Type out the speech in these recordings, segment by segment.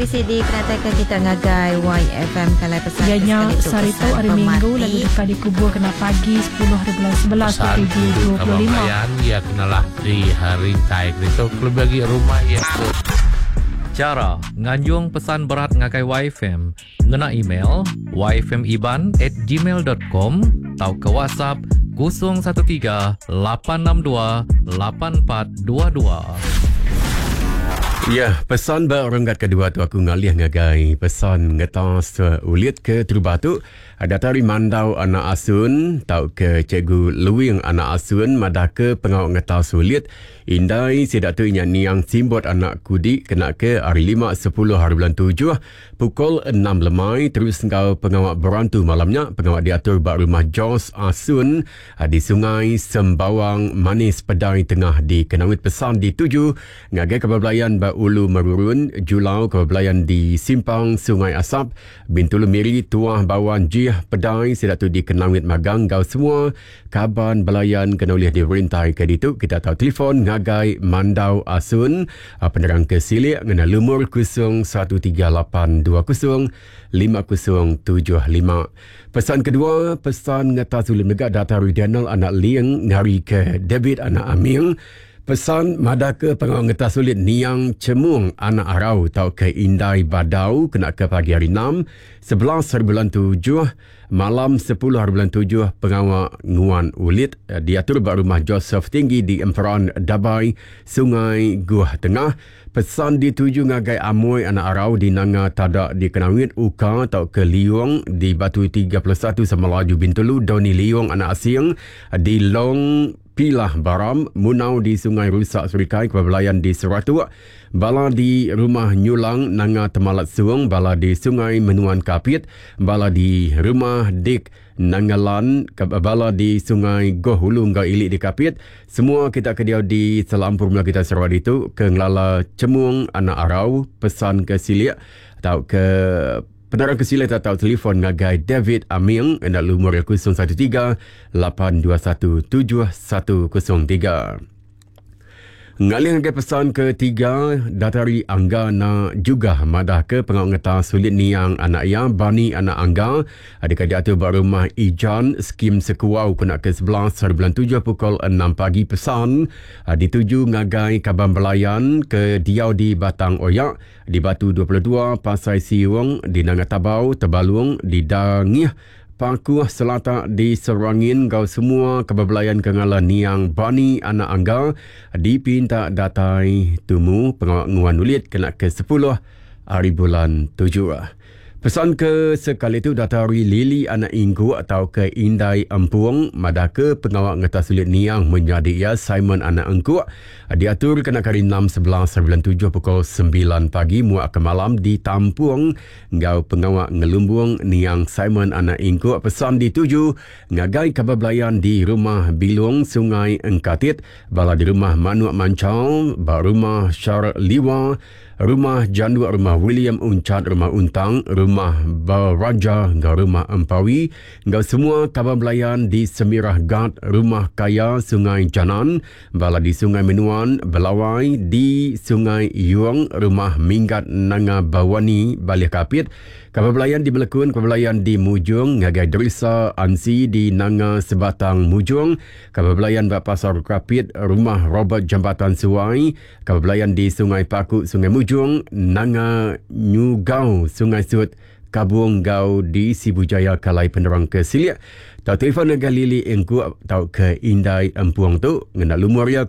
Di penatakan kita ngagai YFM Kalai pesan ianya sarito hari Minggu lalu dekat dikubur kena pagi 10/11 pukul 7.25 ya kenalah di hari taik itu klub bagi rumah ya. Cara nganjung pesan berat ngagai YFM ngena email yfmiban@gmail.com atau ke WhatsApp 013 862 8422. Ya, pesan berenggat kedua tu aku ngalih ngagai pesan ngetas ulit ke Terubatu. Ada tari mandau anak asun tau ke cikgu luing anak asun madah ke pengawak ngetas ulit. Indai sidak tu inya niang simbot anak kudi kena ke hari 5 10 hari bulan 7 pukul 6 lemai terus engkau pengawak berantu malamnya pengawak diatur bak rumah Jos Asun di Sungai Sembawang Manis Pedai Tengah di Kenawit pesan di 7 ngagai kebablayan bak Ulu Merurun Julau kebablayan di Simpang Sungai Asap Bintulu Miri Tuah Bawan Jih Pedai sidak tu di Kenawit Magang gau semua kaban belayan kena oleh dirintai ke ditu kita tahu telefon ngagai Mandau Asun penerang ke Silik ngena lumur 0138205075. Pesan kedua, pesan ngetas ulim negak data Rudianal anak Liang ngari ke David anak Aming. Pesan madaka pengawal ngetas sulit niang cemung anak arau tau ke Indai Badau kena ke pagi hari 6 11 hari bulan 7 malam 10 hari bulan 7 pengawal nguan ulit diatur bak rumah Joseph Tinggi di Emperan Dabai Sungai Guh Tengah. Pesan dituju ngagai Amoy anak arau di Nanga Tadak di Kenawit Uka tau ke Liung di Batu 31 Semelaju Bintulu Doni Liung anak Asing di Long Pilah Baram, Munau di Sungai Rusak Serikai, kebablayan di Seratu, bala di Rumah Nyulang, Nanga Temalat Suang, bala di Sungai Menuan Kapit, bala di Rumah Dik Nangalan, bala di Sungai Goh Hulu, Ngau Ilik di Kapit. Semua kita kediau di Selampur Mula kita Sarawak itu, ke Ngelala Cemung, Anak Arau, pesan ke Silik, atau ke penerang kesilai atau telefon ngagai David Aming anda lumur 013-821-7103. Ngalih ngagai pesan ketiga datari Angga na juga madah ke pengawal ngetas sulit niang anak yang Bani anak Angga adik diatur bak rumah Ijan skim sekuau kena ke 11 hari bulan 7 pukul 6 pagi pesan dituju ngagai kaban belayan ke Diau di Batang Oyak di Batu 22 Pasai Siwang di Nangatabau Tebalung di Dangih Pakuh Selata di Serangin gau semua kebablayan kengala niang Bani anak Angga dipinta datai tumu pengawak nguan ulit kena ke 10 hari bulan 7. Pesan ke sekali itu datari Lili anak Inggu atau ke Indai Empuang madah ke pengawak ngetas sulit niang menjadi ia Simon anak Engku diatur kena kari 6 11 bulan 7 pukul 9 pagi muak ke malam di Tampuang ngau pengawak ngelumbung niang Simon anak Ingku pesan dituju ngagai kebablayan di rumah Bilung Sungai Engkatit bala di rumah Manuak Mancau bala rumah Syar Liwa rumah Janduak, rumah William Uncat, rumah Untang, rumah Baraja, rumah Empawi, semua kabar belayan di Semirah Gad, rumah Kaya, Sungai Janan, bala di Sungai Menuan, Belawai, di Sungai Yuang, rumah Minggat, Nanga Bawani, Balik Kapit, kabar belayan di Melekun, kabar belayan di Mujung, Ngagai Derisa, Ansi di Nanga Sebatang Mujung, kabar belayan di Pasar Kapit, rumah Robert Jambatan Suai, kabar belayan di Sungai Paku, Sungai Mujung, Nanga Nyugau, Sungai Sut, Kabung Gau di Sibujaya Kalai penerang ke Silik. Tau telefon negara Lili Engku tau ke Indai Empuang tu ngena lumaria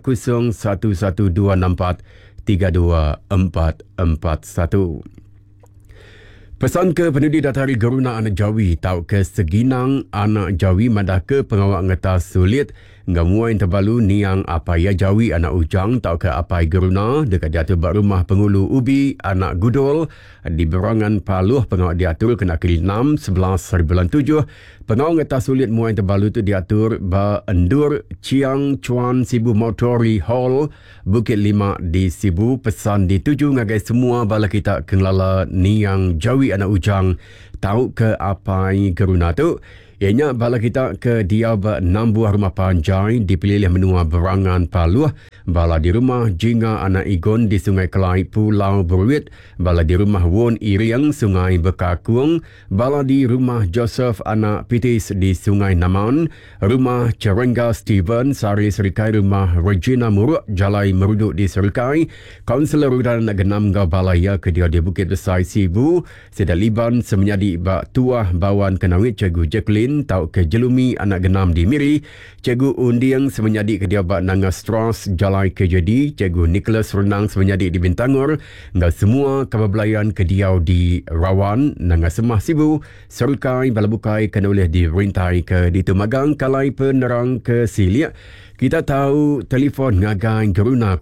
0112432441. Pesan ke penduduk datari Geruna anak Jawi tau ke Seginang anak Jawi madah ke pengawak ngetas sulit ngamuai terbalu niang Apai Jawi anak Ujang tau ke Apai Geruna dekat diatur bak rumah pengulu ubi anak Gudol di Berangan Paluh pengawak diatur kena kiri 6 11 hari bulan 7 pengawak ngetas sulit muai terbalu tu diatur ba Endur Ciang Cuan Sibu Motori Hall Bukit 5 di Sibu. Pesan dituju ngagai semua bala kita kenglala niang Jawi anak Ujang tau ke Apai Geruna tu Ianya bala kita ke Diab 6 buah rumah panjai dipilih menua berangan Paluh, bala di rumah Jinga Anak Igon di Sungai Kelai Pulau Berwit, bala di rumah Won Iriang Sungai Bekakung, bala di rumah Joseph Anak Pitis di Sungai Naman, rumah Cerengga Steven Sari Serikai, rumah Regina Muruk Jalai Meruduk di Serikai, Kaunselor Rudan Genam Balaya ke dia di Bukit Besar Sibu, Sedaliban semenyadi bak tuah bawan kenawit Cikgu Jacqueline tau ke Jelumi Anak Genam di Miri, Cikgu Undiang semenyadi ke dia bak Nanga Strauss Jalai ke Jadi, Cikgu Nicholas Renang semenyadi di Bintangor, ngau semua kebablayan ke diau di Rawan, Nanga Semah Sibu, Serkai Balabukai kena oleh dirintai ke di Tumagang, Kalai Penerang ke Siliak. Kita tahu telefon ngagai Geruna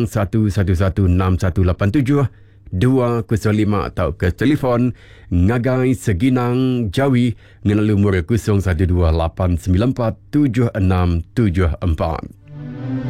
01116187 205 atau ke telefon ngagai Seginang Jawi ngelalu mura 0128947674.